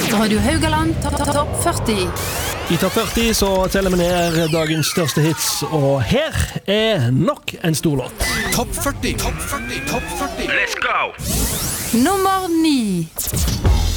Radio Haugaland Topp 40. I Topp 40 så teller vi ned dagens største hits, og her nok en stor låt. Topp 40, Topp 40, Topp 40. Let's go! Nummer 9.